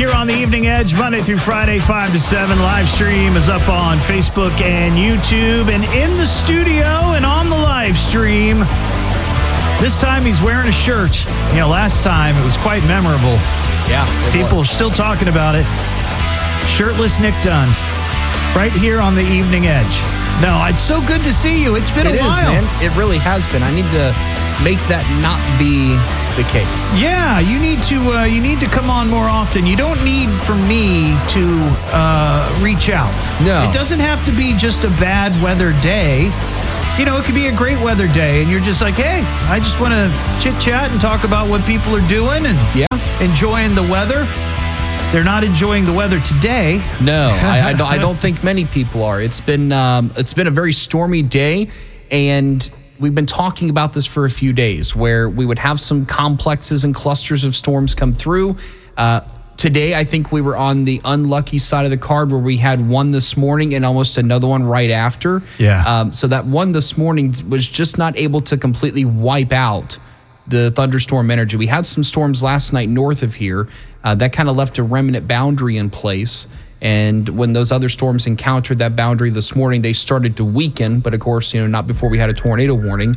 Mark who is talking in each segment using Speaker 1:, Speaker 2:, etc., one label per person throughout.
Speaker 1: here on the Evening Edge, Monday through Friday, 5 to 7. Live stream is up on Facebook and YouTube. And in the studio and on the live stream, this time he's wearing a shirt. You know, last time it was quite memorable.
Speaker 2: Yeah.
Speaker 1: People are still talking about it. Shirtless Nick Dunn, right here on the Evening Edge. No, it's so good to see you. It's been a while.
Speaker 2: It is, man. It really has been. I need to make that not be the case.
Speaker 1: Yeah, you need to come on more often. You don't need for me to reach out.
Speaker 2: No.
Speaker 1: It doesn't have to be just a bad weather day. You know, it could be a great weather day, and you're just like, hey, I just want to chit-chat and talk about what people are doing and enjoying the weather. They're not enjoying the weather today.
Speaker 2: No, I don't think many people are. It's been a very stormy day, and we've been talking about this for a few days, where we would have some complexes and clusters of storms come through. Today, I think we were on the unlucky side of the card, where we had one this morning and almost another one right after.
Speaker 1: Yeah.
Speaker 2: So that one this morning was just not able to completely wipe out the thunderstorm energy. We had some storms last night north of here. That kind of left a remnant boundary in place. And when those other storms encountered that boundary this morning, they started to weaken. But of course, not before we had a tornado warning.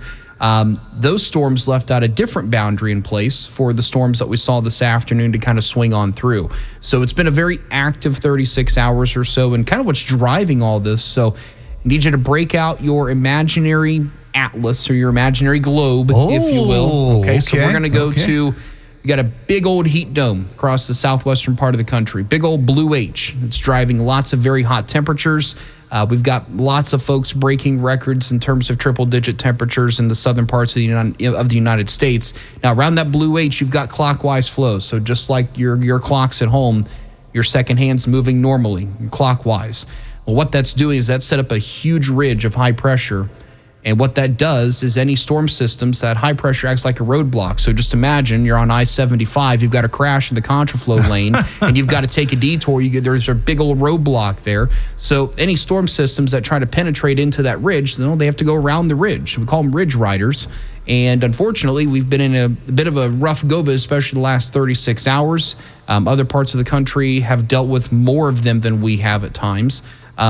Speaker 2: Those storms left out a different boundary in place for the storms that we saw this afternoon to kind of swing on through. So it's been a very active 36 hours or so, and kind of what's driving all this. So I need you to break out your imaginary atlas or your imaginary globe, if you will. Okay, so we're going to go to... We got a big old heat dome across the southwestern part of the country. Big old blue H. It's driving lots of very hot temperatures. We've got lots of folks breaking records in terms of triple-digit temperatures in the southern parts of the United States. Now, around that blue H, you've got clockwise flows. So just like your clocks at home, your second hand's moving normally, clockwise. Well, what that's doing is that set up a huge ridge of high pressure. And what that does is any storm systems, that high pressure acts like a roadblock. So just imagine you're on I-75, you've got to crash in the contraflow lane, and you've got to take a detour. There's a big old roadblock there. So any storm systems that try to penetrate into that ridge, they have to go around the ridge. We call them ridge riders. And unfortunately, we've been in a bit of a rough go, but especially the last 36 hours. Other parts of the country have dealt with more of them than we have at times.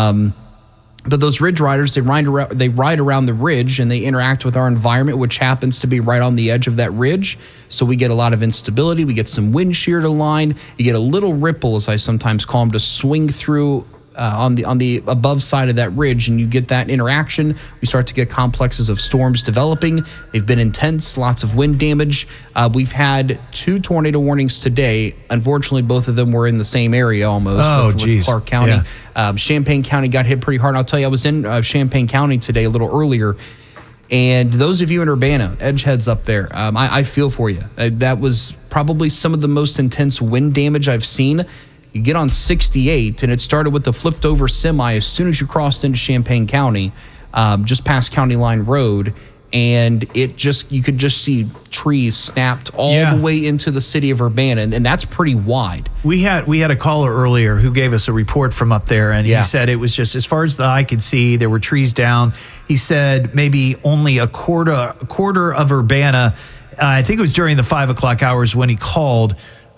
Speaker 2: But those ridge riders, they ride around the ridge, and they interact with our environment, which happens to be right on the edge of that ridge. So we get a lot of instability. We get some wind shear to line. You get a little ripple, as I sometimes call them, to swing through on the above side of that ridge, and you get that interaction. We start to get complexes of storms developing. They've been intense, lots of wind damage. We've had 2 tornado warnings today. Unfortunately, both of them were in the same area almost with Clark County. Yeah. Champaign County got hit pretty hard. I'll tell you, I was in Champaign County today a little earlier, and those of you in Urbana, Edgeheads up there, I feel for you. That was probably some of the most intense wind damage I've seen. You get on 68, and it started with the flipped over semi as soon as you crossed into Champaign County, just past County Line Road, and you could just see trees snapped all the way into the city of Urbana, and that's pretty wide.
Speaker 1: We had a caller earlier who gave us a report from up there, and he said it was just, as far as the eye could see, there were trees down. He said maybe only a quarter of Urbana, I think it was during the 5 o'clock hours when he called,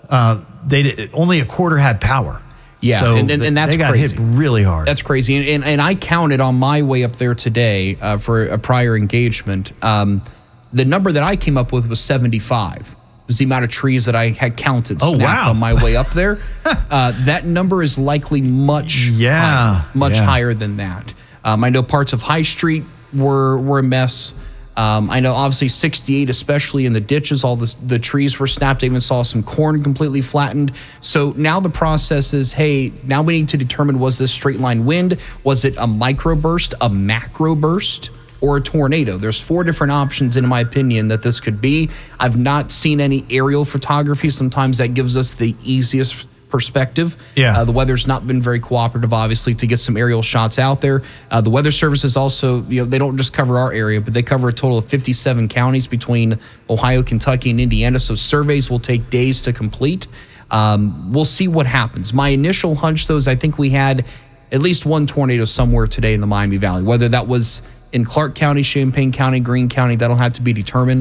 Speaker 1: only a quarter had power.
Speaker 2: Yeah,
Speaker 1: so
Speaker 2: and that's
Speaker 1: they got
Speaker 2: crazy.
Speaker 1: hit really hard.
Speaker 2: That's crazy. And I counted on my way up there today for a prior engagement. The number that I came up with was 75. Was the amount of trees that I had counted snapped on my way up there. That number is likely much higher than that. I know parts of High Street were a mess. I know obviously 68, especially in the ditches, all the trees were snapped. I even saw some corn completely flattened. So now the process is, hey, now we need to determine, was this straight line wind? Was it a microburst, a macro burst, or a tornado? There's 4 different options, in my opinion, that this could be. I've not seen any aerial photography. Sometimes that gives us the easiest perspective. The weather's not been very cooperative, obviously, to get some aerial shots out there. The Weather Service is also, they don't just cover our area, but they cover a total of 57 counties between Ohio, Kentucky, and Indiana. So surveys will take days to complete. We'll see what happens. My initial hunch, though, is I think we had at least one tornado somewhere today in the Miami Valley. Whether that was in Clark County, Champaign County, Greene County, that'll have to be determined.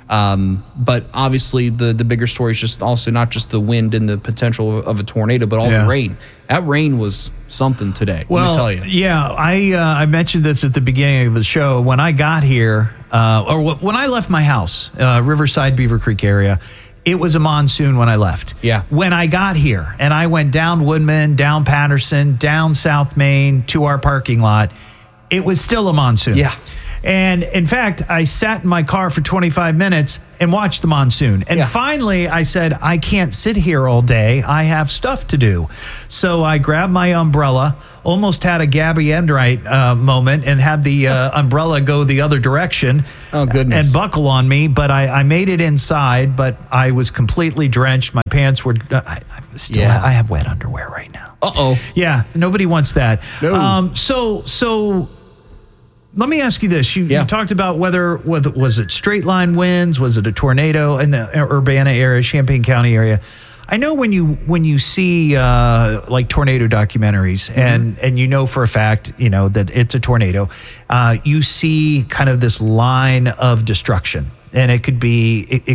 Speaker 2: But obviously the bigger story is just also not just the wind and the potential of a tornado, but all the rain. That rain was something today.
Speaker 1: Well,
Speaker 2: let me tell you.
Speaker 1: Yeah, I mentioned this at the beginning of the show. When I got here, when I left my house, Riverside, Beaver Creek area, it was a monsoon when I left.
Speaker 2: Yeah.
Speaker 1: When I got here and I went down Woodman, down Patterson, down South Main to our parking lot, it was still a monsoon.
Speaker 2: Yeah.
Speaker 1: And in fact, I sat in my car for 25 minutes and watched the monsoon. And finally, I said, I can't sit here all day. I have stuff to do. So I grabbed my umbrella, almost had a Gabby Enright moment and had the umbrella go the other direction.
Speaker 2: Oh, goodness.
Speaker 1: And buckle on me. But I made it inside, but I was completely drenched. My pants were, I have wet underwear right now.
Speaker 2: Uh-oh.
Speaker 1: Yeah, nobody wants that.
Speaker 2: No.
Speaker 1: So let me ask you this. You talked about whether was it straight line winds, was it a tornado in the Urbana area, Champaign County area? I know when you see like tornado documentaries and you know for a fact, that it's a tornado, you see kind of this line of destruction. And it could be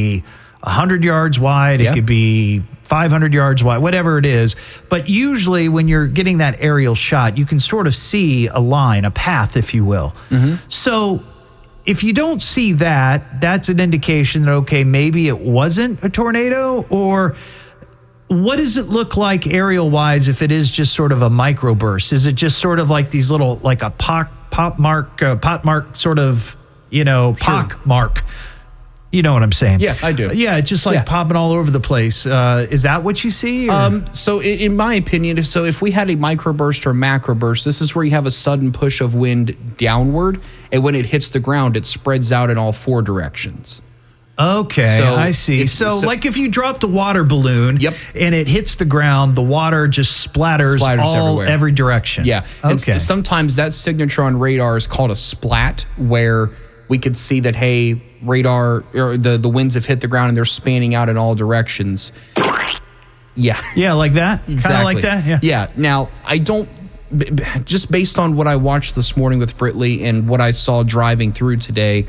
Speaker 1: 100 yards wide, it could be 500 yards wide, whatever it is. But usually when you're getting that aerial shot, you can sort of see a line, a path, if you will. So if you don't see that, that's an indication that, okay, maybe it wasn't a tornado. Or what does it look like aerial wise if it is just sort of a microburst? Is it just sort of like these little, like a pot mark sort of, pock mark? You know what I'm saying?
Speaker 2: Yeah, I do.
Speaker 1: Yeah, it's just like popping all over the place. Is that what you see?
Speaker 2: So in my opinion, if we had a microburst or macroburst, this is where you have a sudden push of wind downward, and when it hits the ground, it spreads out in all four directions.
Speaker 1: Okay,
Speaker 2: so
Speaker 1: I see. So like if you dropped a water balloon and it hits the ground, the water just splatters every direction.
Speaker 2: Yeah. Okay. And sometimes that signature on radar is called a splat, where we could see that, hey, radar or the winds have hit the ground and they're spanning out in all directions. Yeah.
Speaker 1: Yeah, like that?
Speaker 2: Exactly.
Speaker 1: Kind of like that? Yeah.
Speaker 2: Yeah. Now, I don't, just based on what I watched this morning with Britley and what I saw driving through today,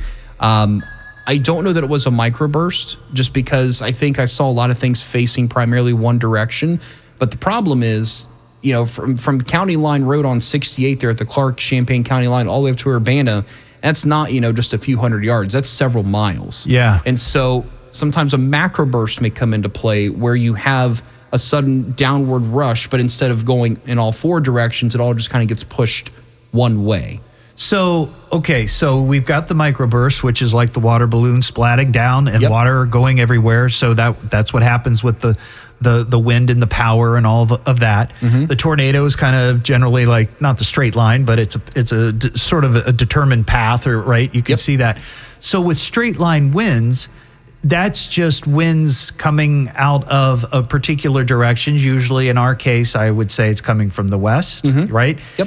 Speaker 2: I don't know that it was a microburst, just because I think I saw a lot of things facing primarily one direction. But the problem is, from County Line Road on 68 there at the Clark-Champaign County line all the way up to Urbana, that's not, just a few hundred yards. That's several miles.
Speaker 1: Yeah.
Speaker 2: And so sometimes a macroburst may come into play where you have a sudden downward rush, but instead of going in all four directions, it all just kind of gets pushed one way.
Speaker 1: So, okay, so we've got the microburst, which is like the water balloon splatting down and water going everywhere. So that's what happens with the wind and the power and all of that. The tornado is kind of generally like not the straight line, but it's a sort of a determined path, or right? You can see that. So with straight line winds, that's just winds coming out of a particular direction. Usually in our case, I would say it's coming from the west, right?
Speaker 2: Yep.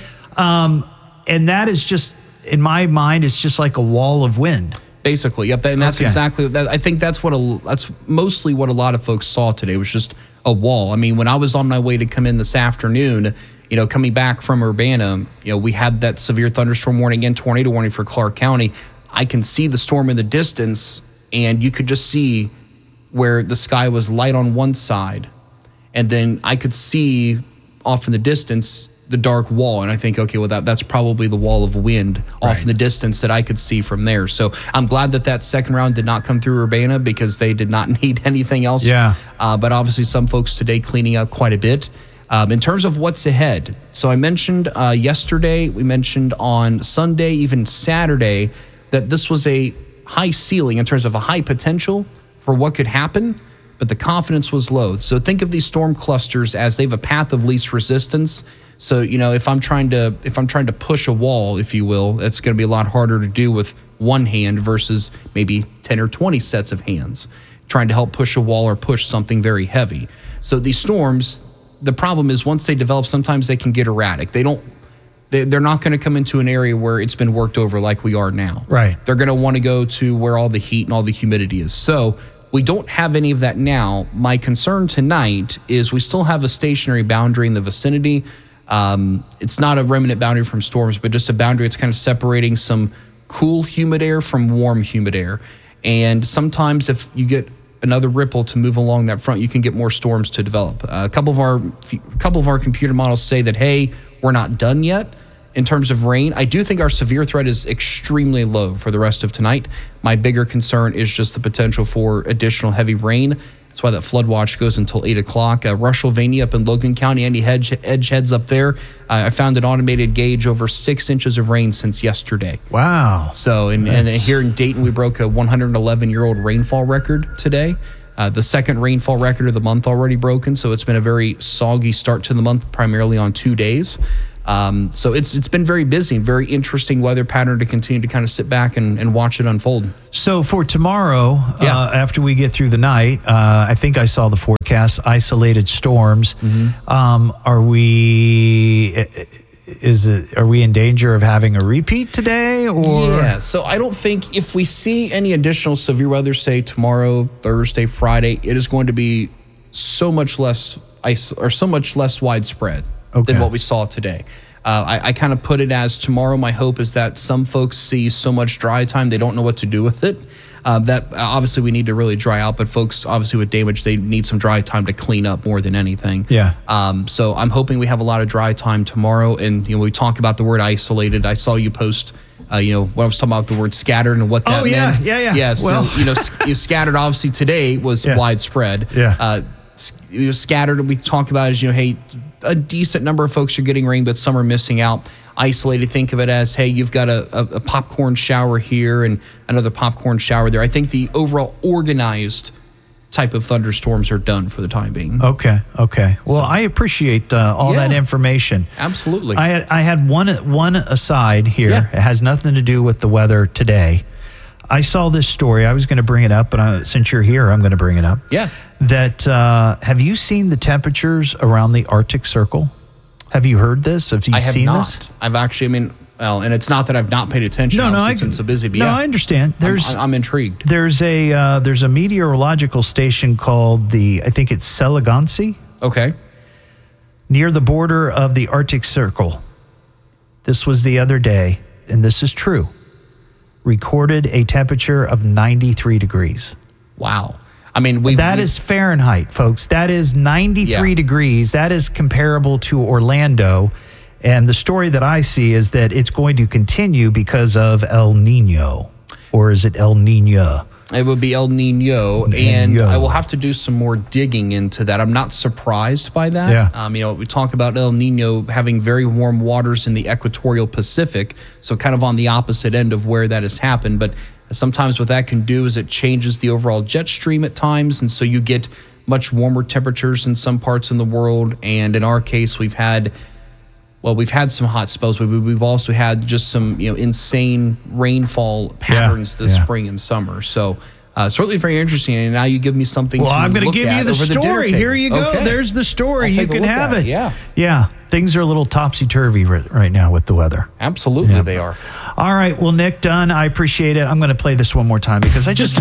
Speaker 1: And that is just, in my mind, it's just like a wall of wind.
Speaker 2: Basically, yep. And that's exactly that. I think that's mostly what a lot of folks saw today, was just a wall. I mean, when I was on my way to come in this afternoon, coming back from Urbana, we had that severe thunderstorm warning and tornado warning for Clark County. I can see the storm in the distance, and you could just see where the sky was light on one side, and then I could see off in the distance the dark wall, and I think, okay, well, that's probably the wall of wind off in the distance that I could see from there. So I'm glad that second round did not come through Urbana, because they did not need anything else.
Speaker 1: Yeah.
Speaker 2: But obviously some folks today cleaning up quite a bit. In terms of what's ahead, so I mentioned yesterday, we mentioned on Sunday, even Saturday, that this was a high ceiling in terms of a high potential for what could happen, but the confidence was low. So think of these storm clusters as they have a path of least resistance. So, if I'm trying to push a wall, if you will, it's going to be a lot harder to do with one hand versus maybe 10 or 20 sets of hands trying to help push a wall or push something very heavy. So these storms, the problem is once they develop, sometimes they can get erratic. They're not going to come into an area where it's been worked over like we are now.
Speaker 1: Right.
Speaker 2: They're going to want to go to where all the heat and all the humidity is. So we don't have any of that now. My concern tonight is we still have a stationary boundary in the vicinity. It's not a remnant boundary from storms, but just a boundary that's kind of separating some cool humid air from warm humid air. And sometimes if you get another ripple to move along that front, you can get more storms to develop. A couple of our computer models say that, hey, we're not done yet in terms of rain. I do think our severe threat is extremely low for the rest of tonight. My bigger concern is just the potential for additional heavy rain. That's why that flood watch goes until 8 o'clock. Russellvania up in Logan County, Andy Edgehead's up there. I found an automated gauge over 6 inches of rain since yesterday.
Speaker 1: Wow.
Speaker 2: So, and here in Dayton, we broke a 111-year-old rainfall record today. The second rainfall record of the month already broken. So it's been a very soggy start to the month, primarily on 2 days. So it's been very busy, very interesting weather pattern to continue to kind of sit back and watch it unfold.
Speaker 1: So for tomorrow, after we get through the night, I think I saw the forecast, isolated storms. Are we in danger of having a repeat today? Or
Speaker 2: yeah, so I don't think if we see any additional severe weather, say tomorrow, Thursday, Friday, it is going to be so much less widespread than what we saw today. I kind of put it as tomorrow, my hope is that some folks see so much dry time, they don't know what to do with it. That obviously we need to really dry out, but folks obviously with damage, they need some dry time to clean up more than anything.
Speaker 1: Yeah.
Speaker 2: So I'm hoping we have a lot of dry time tomorrow. And, we talk about the word isolated. I saw you post, when I was talking about the word scattered and what that meant. Yeah. So, scattered obviously today was widespread.
Speaker 1: Yeah.
Speaker 2: Scattered, we talk about is, hey, a decent number of folks are getting rain, but some are missing out. Isolated, think of it as, hey, you've got a popcorn shower here and another popcorn shower there. I think the overall organized type of thunderstorms are done for the time being.
Speaker 1: Okay. Well, I appreciate all that information.
Speaker 2: Absolutely.
Speaker 1: I had one aside here. Yeah. It has nothing to do with the weather today. I saw this story. I was going to bring it up, but since you're here, I'm going to bring it up.
Speaker 2: Yeah.
Speaker 1: That have you seen the temperatures around the Arctic Circle? Have you heard this? Have you seen this?
Speaker 2: I've actually, and it's not that I've not paid attention. I've been so busy. But
Speaker 1: I understand.
Speaker 2: I'm intrigued.
Speaker 1: There's a meteorological station called I think it's Seligansi.
Speaker 2: Okay.
Speaker 1: Near the border of the Arctic Circle. This was the other day, and this is true. Recorded a temperature of 93 degrees.
Speaker 2: Wow.
Speaker 1: That is Fahrenheit, folks. That is 93 degrees. That is comparable to Orlando. And the story that I see is that it's going to continue because of El Nino. Or is it El Nino?
Speaker 2: It would be El Nino. And I will have to do some more digging into that. I'm not surprised by that.
Speaker 1: Yeah.
Speaker 2: We talk about El Nino having very warm waters in the equatorial Pacific, so kind of on the opposite end of where that has happened. But sometimes what that can do is it changes the overall jet stream at times, and so you get much warmer temperatures in some parts in the world. And in our case, we've had some hot spells, but we've also had just some insane rainfall patterns this spring and summer. So certainly very interesting. And now you give me something. Well,
Speaker 1: I'm going to give you the story. Here you go. Okay. There's the story. You can have it. Yeah. Things are a little topsy-turvy right now with the weather.
Speaker 2: Absolutely, they are.
Speaker 1: All right. Well, Nick Dunn, I appreciate it. I'm going to play this one more time because I just